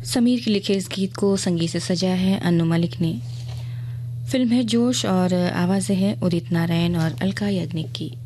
समीर के लिखे इस गीत को संगीत से सजाया है अन्नू मलिक ने। फिल्म है जोश और आवाज़ें हैं उदित नारायण और अलका याग्निक की।